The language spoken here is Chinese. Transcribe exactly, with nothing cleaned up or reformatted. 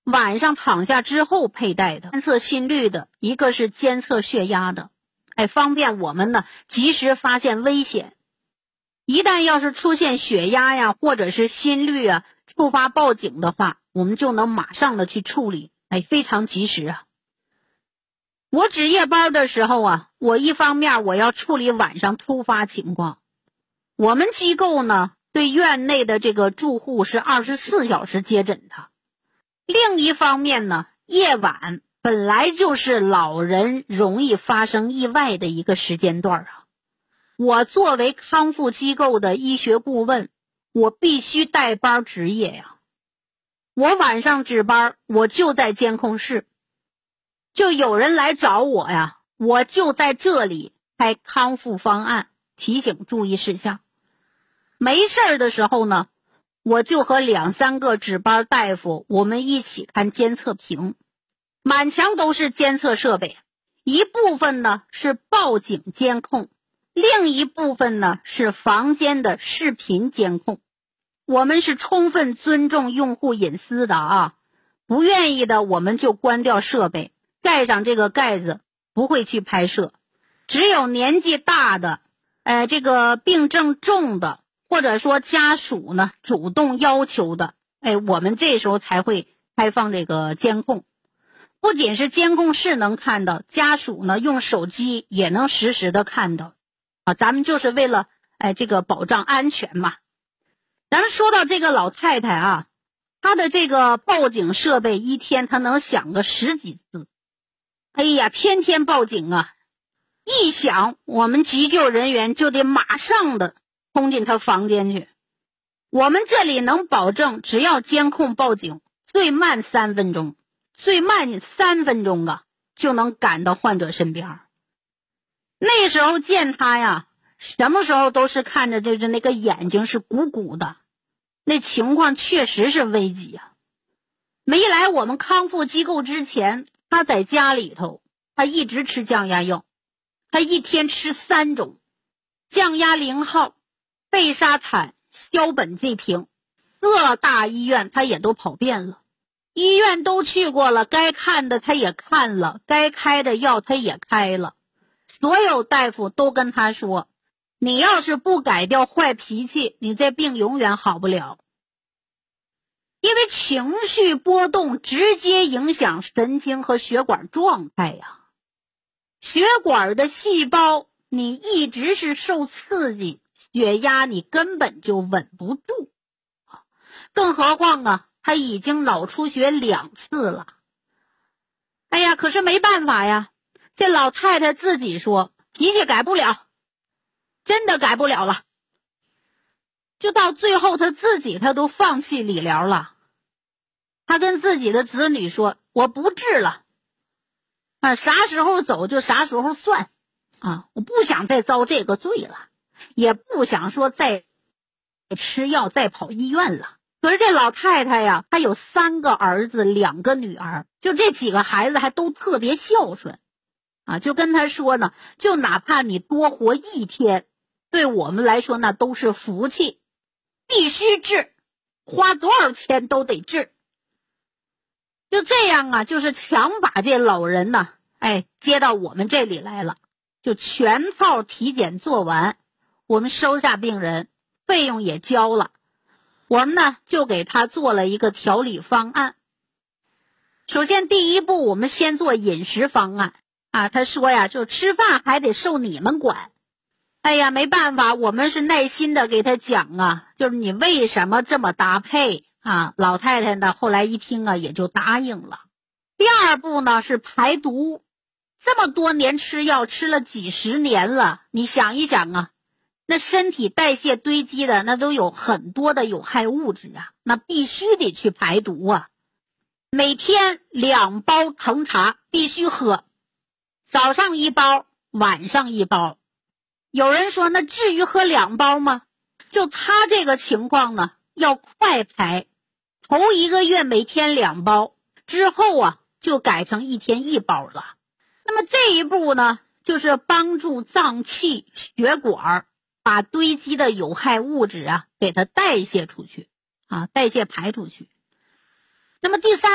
晚上躺下之后佩戴的，监测心率的，一个是监测血压的，哎，方便我们呢及时发现危险。一旦要是出现血压呀，或者是心率啊，触发报警的话，我们就能马上的去处理，哎，非常及时啊。我值夜班的时候啊，我一方面我要处理晚上突发情况，我们机构呢对院内的这个住户是二十四小时接诊的。另一方面呢，夜晚本来就是老人容易发生意外的一个时间段啊。我作为康复机构的医学顾问，我必须带班值夜呀。我晚上值班，我就在监控室，就有人来找我呀，我就在这里开康复方案，提醒注意事项。没事儿的时候呢，我就和两三个值班大夫，我们一起看监测屏，满墙都是监测设备，一部分呢是报警监控，另一部分呢是房间的视频监控。我们是充分尊重用户隐私的啊，不愿意的我们就关掉设备，盖上这个盖子，不会去拍摄。只有年纪大的，呃，这个病症重的，或者说家属呢主动要求的，哎，我们这时候才会开放这个监控。不仅是监控室能看到，家属呢用手机也能实时的看到啊，咱们就是为了哎这个保障安全嘛。咱们说到这个老太太啊，她的这个报警设备一天她能响个十几次，哎呀，天天报警啊！一响，我们急救人员就得马上的冲进她房间去。我们这里能保证，只要监控报警，最慢三分钟，最慢三分钟啊，就能赶到患者身边。那时候见她呀，什么时候都是看着就是那个眼睛是鼓鼓的，那情况确实是危急啊。没来我们康复机构之前，他在家里头，他一直吃降压药，他一天吃三种，降压零号、贝沙坦、硝苯这瓶，各大医院他也都跑遍了，医院都去过了，该看的他也看了，该开的药他也开了，所有大夫都跟他说，你要是不改掉坏脾气，你这病永远好不了。因为情绪波动直接影响神经和血管状态呀。血管的细胞你一直是受刺激，血压你根本就稳不住。更何况啊，他已经脑出血两次了。哎呀，可是没办法呀，这老太太自己说脾气改不了，真的改不了了。就到最后他自己他都放弃理疗了。他跟自己的子女说，我不治了啊，啥时候走就啥时候算啊，我不想再遭这个罪了，也不想说再吃药再跑医院了。可是这老太太呀，她有三个儿子两个女儿，就这几个孩子还都特别孝顺啊，就跟她说呢，就哪怕你多活一天，对我们来说那都是福气，必须治，花多少钱都得治。就这样啊，就是强把这老人呢，哎，接到我们这里来了，就全套体检做完，我们收下病人，费用也交了，我们呢就给他做了一个调理方案。首先第一步，我们先做饮食方案啊，他说呀，就吃饭还得受你们管。哎呀，没办法，我们是耐心的给他讲啊，就是你为什么这么搭配啊，老太太呢后来一听啊也就答应了。第二步呢是排毒，这么多年吃药吃了几十年了，你想一想啊，那身体代谢堆积的那都有很多的有害物质啊，那必须得去排毒啊。每天两包藤茶必须喝，早上一包，晚上一包。有人说那至于喝两包吗？就他这个情况呢，要快排，头一个月每天两包，之后啊就改成一天一包了。那么这一步呢，就是帮助脏器血管把堆积的有害物质啊给它代谢出去啊，代谢排出去。那么第三